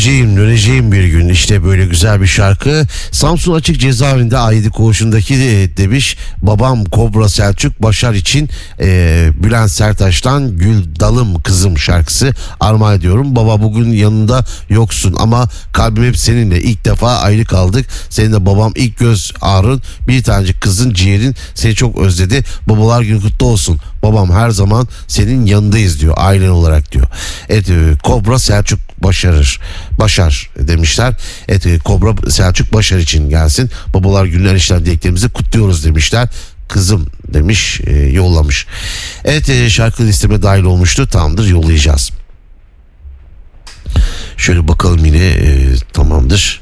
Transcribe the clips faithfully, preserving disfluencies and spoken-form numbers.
Döneceğim döneceğim bir gün, işte böyle güzel bir şarkı. Samsun Açık Cezaevinde Aidi Koğuşu'ndaki de, demiş babam Kobra Selçuk Başar için e, Bülent Sertaç'tan Gül Dalım Kızım şarkısı armağan ediyorum. Baba bugün yanında yoksun ama kalbim hep seninle, ilk defa ayrı kaldık. Senin de babam ilk göz ağrın, bir tanecik kızın ciğerin, seni çok özledi. Babalar günü kutlu olsun. Babam her zaman senin yanındayız diyor, ailen olarak diyor. Evet, Kobra Selçuk Başarır Başar demişler. Evet, Kobra Selçuk Başar için gelsin. Babalar günü enişler dileklerimizi kutluyoruz demişler. Kızım demiş, e, yollamış. Evet, e, şarkı listeme dahil olmuştu. Tamamdır, yollayacağız. Şöyle bakalım yine, e, tamamdır.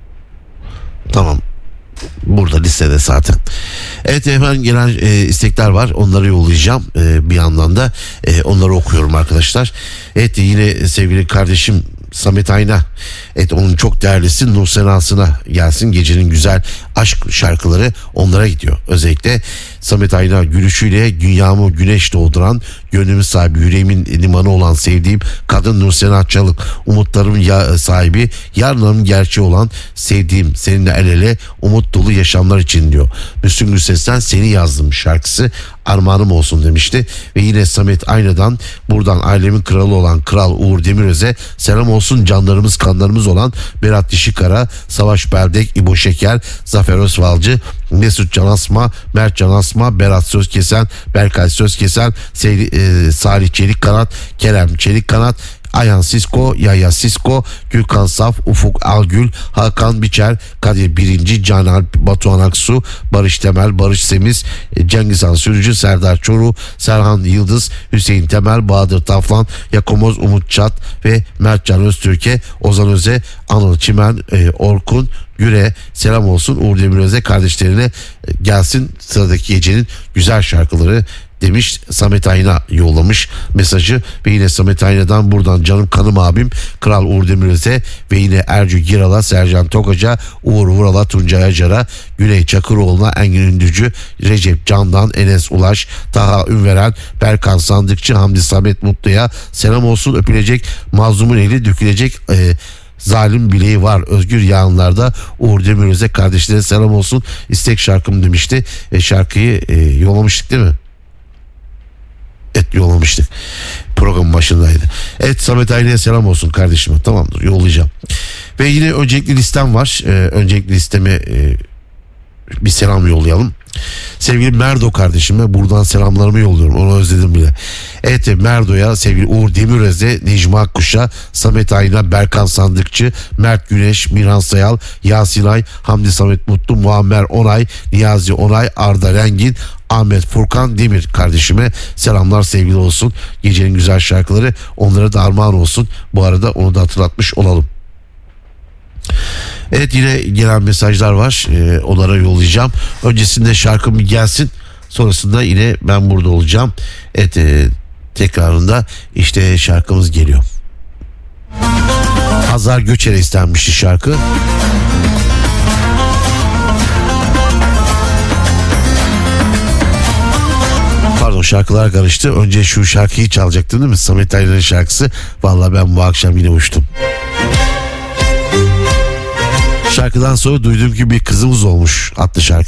Tamam. Burada listede zaten. Evet, hemen gelen e, istekler var. Onları yollayacağım. E, bir yandan da e, onları okuyorum arkadaşlar. Evet, yine sevgili kardeşim Samet Ayna. Evet, onun çok değerlisi Nur Senası'na gelsin. Gecenin güzel aşk şarkıları onlara gidiyor. Özellikle Samet Ayna gülüşüyle dünyamı güneş doğduran, gönlümün sahibi, yüreğimin limanı olan sevdiğim kadın Nur Sena Çalık. Umutlarımın ya, sahibi, yarınlarımın gerçeği olan sevdiğim, seninle el ele umut dolu yaşamlar için diyor. Müslüm Gürses'ten Seni Yazdım şarkısı armağanım olsun demişti. Ve yine Samet Ayna'dan buradan ailemin kralı olan Kral Uğur Demiröz'e selam olsun. Canlarımız kanlarımız olan Berat Dişikara, Savaş Beldek, İbo Şeker, Zafer Özvalcı, Mesut Canasma, Mert Canasma, Berat Sözkesen, Berkay Sözkesen, Seyri, e, Salih Çelikkanat, Kerem Çelikkanat, Ayhan Sisko, Yaya Sisko, Gülkan Saf, Ufuk Algül, Hakan Biçer, Kadir Birinci, Can Alp, Batuhan Aksu, Barış Temel, Barış Semiz, Cengiz Han Sürücü, Serdar Çoruh, Serhan Yıldız, Hüseyin Temel, Bahadır Taflan, Yakomoz Umut Çat ve Mertcan Öztürk'e, Ozan Öze, Anıl Çimen, e, Orkun Güre selam olsun. Uğur Demiröz'e, kardeşlerine gelsin sıradaki gecenin güzel şarkıları demiş. Samet Ayna yollamış mesajı. Ve yine Samet Ayna'dan buradan canım kanım abim Kral Uğur Demiröz'e ve yine Ercü Giral'a, Sercan Tokaç'a, Uğur Vural'a, Tuncay Acar'a, Güney Çakıroğlu'na, Engin Ündücü, Recep Candan, Enes Ulaş, Taha Ünveren, Berkan Sandıkçı, Hamdi Samet Mutlu'ya selam olsun. Öpülecek mazlumun eli, dökülecek e, zalim bileği var. Özgür yağınlarda Uğur Demiröz'e, kardeşlerine selam olsun. İstek şarkım demişti. E, şarkıyı e, yollamıştık değil mi? Evet, yollamıştık. Programın başındaydı. Evet, Samet Ayna'ya selam olsun kardeşime. Tamamdır, yollayacağım. Ve yine öncelikli listem var. Ee, öncelikli listeme e, bir selam yollayalım. Sevgili Merdo kardeşime buradan selamlarımı yolluyorum. Onu özledim bile. Evet, Merdo'ya, sevgili Uğur Demiröz'e, Necmi Akkuş'a, Samet Ayna, Berkan Sandıkçı, Mert Güneş, Miran Sayal, Yasin Ay, Hamdi Samet Mutlu, Muammer Onay, Niyazi Onay, Arda Rengin, Ahmet Furkan Demir kardeşime selamlar, sevgili olsun. Gecenin güzel şarkıları onlara da armağan olsun. Bu arada onu da hatırlatmış olalım. Evet, yine gelen mesajlar var. Ee, onlara yollayacağım. Öncesinde şarkım bir gelsin. Sonrasında yine ben burada olacağım. Evet, e, tekrarında işte şarkımız geliyor. Hazar Göçer'e istenmişti şarkı. Pardon, şarkılar karıştı. Önce şu şarkıyı çalacaktım değil mi? Samet Ayna'nın şarkısı. Vallahi ben bu akşam yine uçtum. Şarkıdan sonra duydum ki bir kızımız olmuş adlı şarkı.